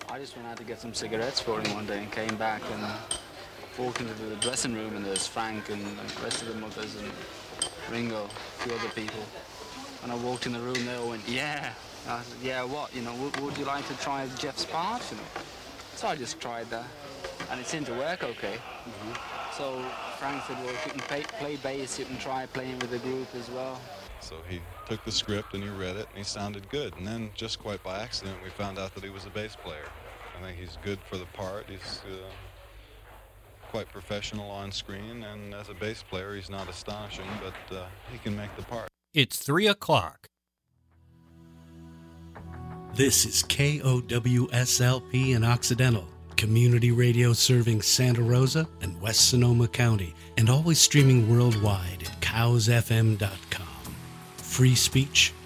I just went out to get some cigarettes for him one day and came back and walked into the dressing room, and there's Frank and the rest of the mothers and Ringo, a few other people. When I walked in the room, they all went, yeah. I said, yeah, what? You know, would you like to try Jeff's part? You know. So I just tried that, and it seemed to work okay. So Frank said, well, if you can play bass, you can try playing with the group as well. So he took the script and he read it and he sounded good. And then just quite by accident, we found out that he was a bass player. I think he's good for the part. He's quite professional on screen, and as a bass player, he's not astonishing, but he can make the part. It's 3 o'clock. This is KOWSLP in Occidental, community radio serving Santa Rosa and West Sonoma County, and always streaming worldwide at cowsfm.com. Free speech